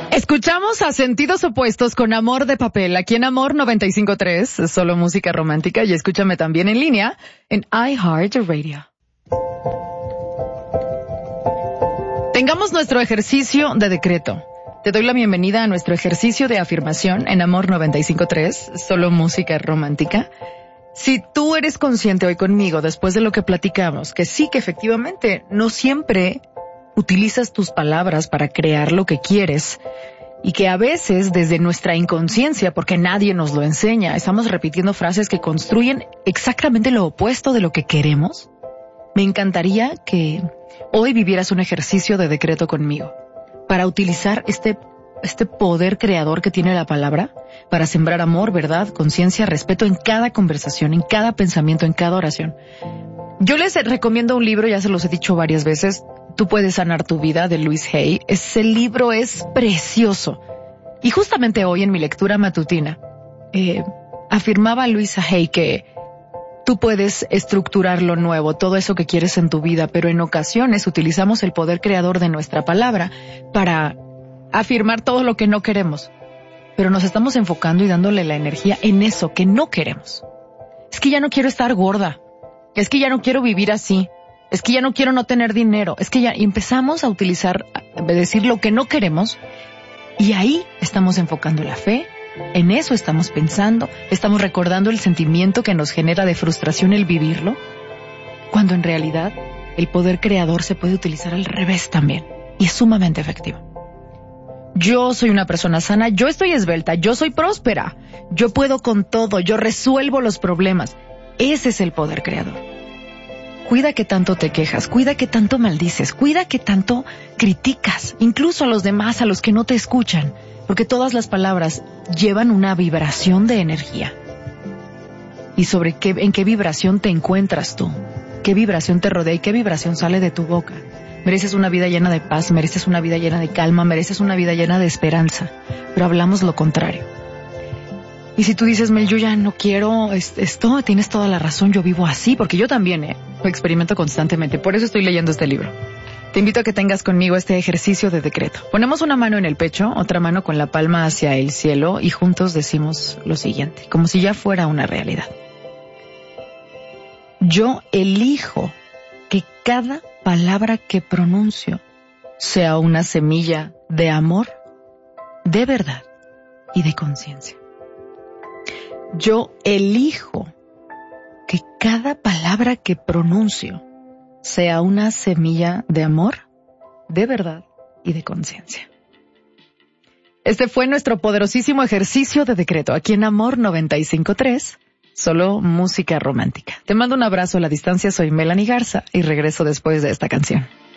Escuchamos a Sentidos Opuestos con Amor de Papel, aquí en Amor 95.3, solo música romántica, y escúchame también en línea en iHeartRadio. Tengamos nuestro ejercicio de decreto. Te doy la bienvenida a nuestro ejercicio de afirmación en Amor 95.3, solo música romántica. Si tú eres consciente hoy conmigo, después de lo que platicamos, que sí, que efectivamente no siempre utilizas tus palabras para crear lo que quieres, y que a veces desde nuestra inconsciencia, porque nadie nos lo enseña, estamos repitiendo frases que construyen exactamente lo opuesto de lo que queremos. Me encantaría que hoy vivieras un ejercicio de decreto conmigo para utilizar este poder creador que tiene la palabra para sembrar amor, verdad, conciencia, respeto en cada conversación, en cada pensamiento, en cada oración. Yo les recomiendo un libro, ya se los he dicho varias veces, Tú puedes sanar tu vida, de Louise Hay. Ese libro es precioso. Y justamente hoy en mi lectura matutina, afirmaba Louise Hay que tú puedes estructurar lo nuevo, todo eso que quieres en tu vida, pero en ocasiones utilizamos el poder creador de nuestra palabra para afirmar todo lo que no queremos. Pero nos estamos enfocando y dándole la energía en eso que no queremos. Es que ya no quiero estar gorda. Es que ya no quiero vivir así. Es que ya no quiero no tener dinero. Es que ya empezamos a utilizar, a decir lo que no queremos, y ahí estamos enfocando la fe. En eso estamos pensando, estamos recordando el sentimiento que nos genera de frustración el vivirlo, cuando en realidad el poder creador se puede utilizar al revés también, y es sumamente efectivo. Yo soy una persona sana, yo estoy esbelta, yo soy próspera, yo puedo con todo, yo resuelvo los problemas. Ese es el poder creador. Cuida que tanto te quejas, cuida que tanto maldices, cuida que tanto criticas, incluso a los demás, a los que no te escuchan, porque todas las palabras llevan una vibración de energía. Y sobre en qué vibración te encuentras tú, qué vibración te rodea y qué vibración sale de tu boca. Mereces una vida llena de paz, mereces una vida llena de calma, mereces una vida llena de esperanza, pero hablamos lo contrario. Y si tú dices, Mel, yo ya no quiero esto, tienes toda la razón, yo vivo así, porque yo también lo experimento constantemente, por eso estoy leyendo este libro. Te invito a que tengas conmigo este ejercicio de decreto. Ponemos una mano en el pecho, otra mano con la palma hacia el cielo y juntos decimos lo siguiente, como si ya fuera una realidad. Yo elijo que cada palabra que pronuncio sea una semilla de amor, de verdad y de conciencia. Yo elijo que cada palabra que pronuncio sea una semilla de amor, de verdad y de conciencia. Este fue nuestro poderosísimo ejercicio de decreto aquí en Amor 95.3, solo música romántica. Te mando un abrazo a la distancia, soy Melanie Garza y regreso después de esta canción.